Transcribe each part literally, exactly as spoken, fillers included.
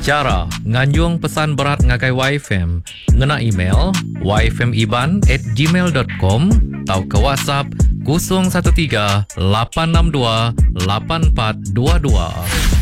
Cara nganjung pesan berat ngagai Y F M, ngena email y f m iban at gmail dot com atau ke WhatsApp kosong satu tiga lapan enam dua lapan empat dua dua.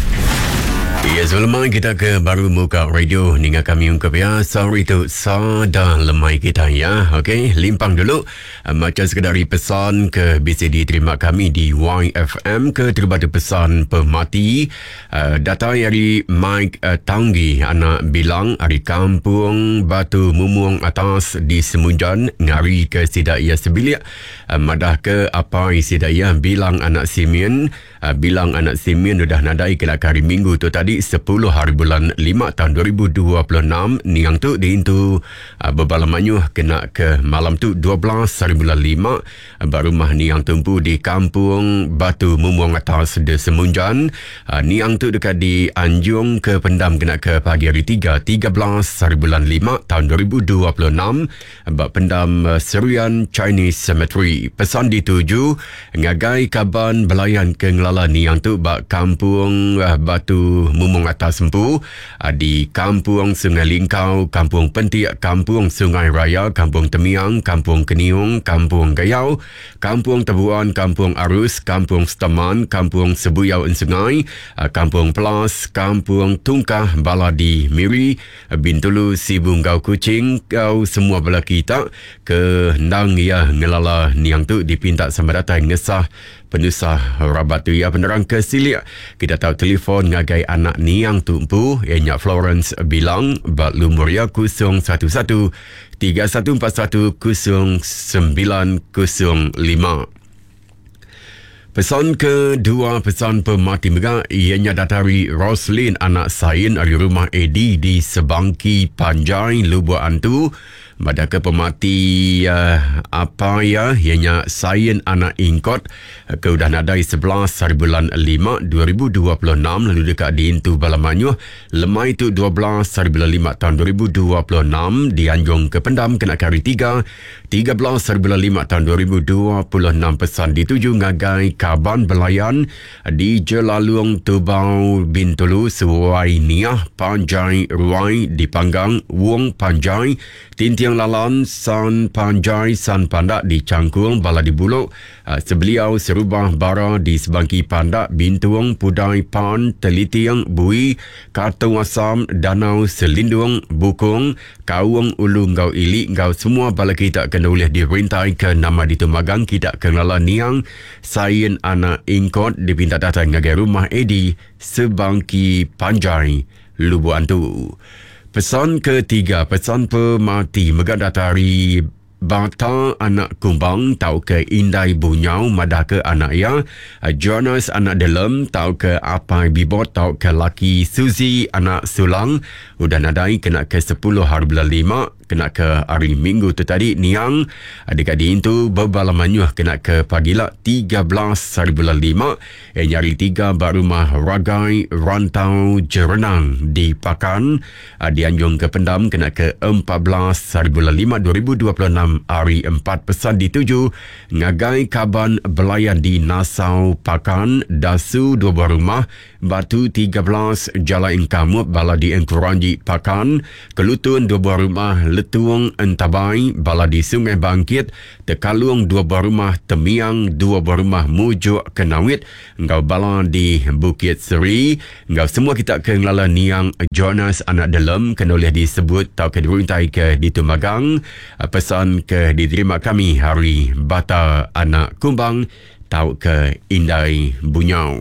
Ya, selamat kita ke baru muka radio dengan kami ungkap ya. Sorry tu sadar lemai kita ya. Okey, limpang dulu. Uh, macam sekadari pesan ke B C D terima kami di Y F M ke terbatu pesan pemati. Uh, data dari Mike uh, Tanggi anak bilang dari kampung Batu Mumuang Atas di Semunjan ngari ke Sidaya Sebilik. Uh, madah ke apa Sidaya bilang anak Simeon uh, bilang anak Simeon sudah nadai ke hari Minggu tu tadi sepuluh hari bulan lima tahun dua ribu dua puluh enam niang tu diintu uh, berbalamanyuh kena ke malam tu dua belas hari bulan lima uh, baru mah niang tumpu di kampung Batu Mumuang Atas de Semunjan. uh, niang tu dekat di Anjung ke pendam kena ke pagi hari tiga tiga belas hari bulan lima tahun dua ribu dua puluh enam bak pendam uh, Serian Chinese Cemetery. Pesan dituju ngagai kaban belayan ke ngelala niang tu bak kampung uh, Batu Mumuang Atas Sempu, di Kampung Sungai Lingkau, Kampung Pentik, Kampung Sungai Raya, Kampung Temiang, Kampung Keniung, Kampung Gayau, Kampung Tebuan, Kampung Arus, Kampung Setaman, Kampung Sebuyau Sungai, Kampung Pelas, Kampung Tungkah, Baladi Miri, Bintulu, Sibung Gau Kucing, Gau semua bala kita ke Ndang ya ngelala niang tu dipinta sama datang ngesah penusah rabat tu ya penerang ke Silik. Kita tahu telefon ngagai anak niang tumpu ianya Florence bilang bat lumur ya kosong satu satu tiga satu empat satu kosong sembilan kosong lima. Pesan kedua, pesan pemati megah ianya datari Roslyn anak Sain dari rumah Eddie di Sebangki Panjai Lubuk Antu. Pada ke pemati uh, apa ya ianya Sain anak Ingkot ke udah nadai sebelas hari bulan lima dua ribu dua puluh enam lalu dekat di Intu Balamanyuh. Lemai itu dua belas hari bulan lima tahun dua ribu dua puluh enam di Anjung ke Pendam kena kari tiga tiga belas hari bulan lima tahun dua ribu dua puluh enam. Pesan dituju ngagai kaban belayan di Jelalung Tubau Bintulu Suai Niah Panjai Ruai di Panggang Wong Panjai Tintiang Lalan San Panjai San Pandak di Cangkung Baladi Buluk. uh, Sebeliau Serubah Bara di Sebangki Pandak Bintuang Pudai Pan Telitiang Bui Kartung Asam Danau Selindung Bukung Kawung Ulu Ngau Ili Ngau semua bala kita kena boleh dirintai ke nama di Tumagang kita kenala niang Sain anak Ingkot dipinta datang ngagai rumah Edi Sebangki Panjai Lubuk Antu. Pesan ketiga, pesan pemati megah datari Bata anak Kumbang tau ke Indai Bunyau madah ke anak ya Jonas anak Delem tau ke Apai Bibot tau ke laki Suzy anak Sulang udah nadai kena ke sepuluh hari bulan lima kena ke hari Minggu tu tadi niang dekat di Intu Berbalamanyuh kena ke pagila tiga belas hari bulan lima eh, nyari tiga bak rumah Ragai Rantau Jerenang di Pakan di Anjung ke Pendam kena ke empat belas hari bulan lima dua ribu dua puluh enam hari empat. Pesan dituju ngagai kaban belayan di Nasau Pakan Dasu dua buah rumah Batu tiga belas Jalan Inkamut Baladi Engkuranji Pakan Kelutun dua buah rumah Letuang Entabai Baladi Sungai Bangkit Tekalung dua buah rumah Temiang dua buah rumah Mujuk Kenawit Ngau bala di Bukit Seri. Ngau semua kita ke ngelala niang Jonas anak Delem kena boleh disebut tau ke dirintai ke di Tumagang. Pesan ke diterima kami hari Bata anak Kumbang tau ke Indai Bunyau.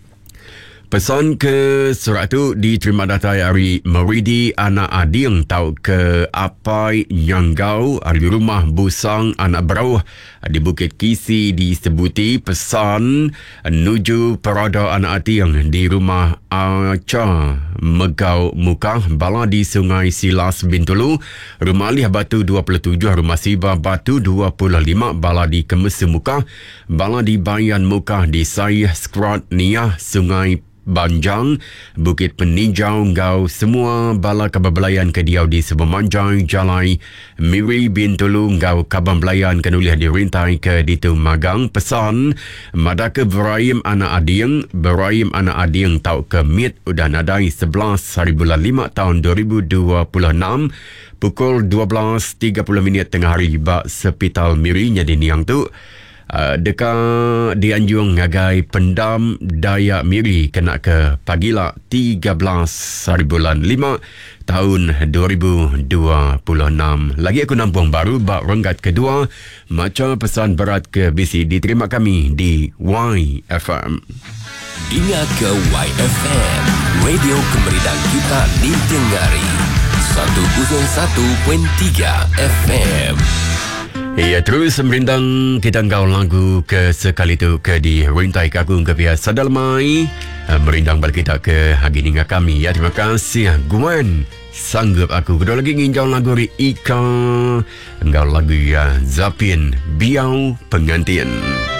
Pesan ke surat tu diterima data hari Meridi anak Ading tau ke Apai Nyanggau di rumah Busang anak Berauh di Bukit Kisi disebuti. Pesan nuju Perada anak Ading di rumah Aca Megau Mukah Bala di Sungai Silas Bintulu. Rumah Alih Batu dua puluh tujuh Rumah Siba Batu dua puluh lima Bala di Kemesu Mukah Bala di Bayan Mukah di Sayah Skrat Niah Sungai Banjang, Bukit Peninjau, Ngau, semua bala Kabar Belayan ke diau di Sebemanjai, Jalai, Miri Bintulu, Ngau, Kabar Belayan kenuliah dirintai ke ditu Magang, pesan, Madaka Berayim Anak Ading, Berayim Anak Ading tau ke Mit, udah nadai sebelas hari bulan lima tahun dua ribu dua puluh enam, pukul dua belas tiga puluh minit tengah hari bak Sepital Miri, jadi niang tu. Uh, dekat dianjung ngagai pendam Dayak Miri kena ke pagila tiga belas hari bulan lima tahun dua ribu dua puluh enam. Lagi aku nampung baru bak renggat kedua macam pesan berat ke B C diterima kami di Y F M. Dengar ke Y F M, radio kemerdekaan kita ditengari seratus satu perpuluhan tiga F M. Ya, terus merindang kita ngau lagu ke sekali tu ke di rintai kagung ke pihak Sadalmai. Merindang balik kita ke hari ni kami. Ya, terima kasih Guan. Sanggup aku. Kedua lagi nginjau lagu ri Ika. Ngau lagu ya Zapin Biau Pengantin.